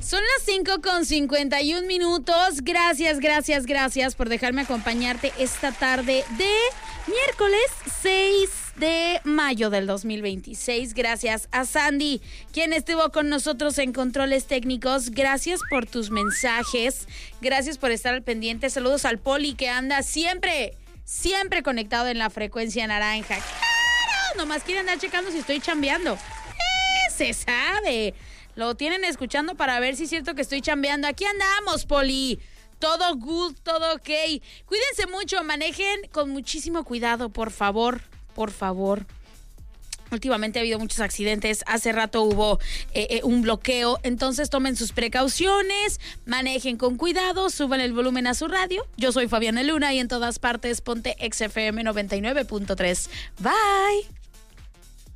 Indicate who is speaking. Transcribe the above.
Speaker 1: Son las 5:51. Gracias por dejarme acompañarte esta tarde de miércoles 6 de mayo del 2026. Gracias a Sandy, quien estuvo con nosotros en controles técnicos. Gracias por tus mensajes. Gracias por estar al pendiente. Saludos al Poli, que anda siempre conectado en la frecuencia naranja. ¡Claro! Nomás quiere andar checando si estoy chambeando. Se sabe. Lo tienen escuchando para ver si es cierto que estoy chambeando. Aquí andamos, Poli. Todo good, todo ok. Cuídense mucho, manejen con muchísimo cuidado, por favor. Últimamente ha habido muchos accidentes. Hace rato hubo un bloqueo. Entonces tomen sus precauciones, manejen con cuidado, suban el volumen a su radio. Yo soy Fabiana Luna y en todas partes ponte XFM 99.3. Bye.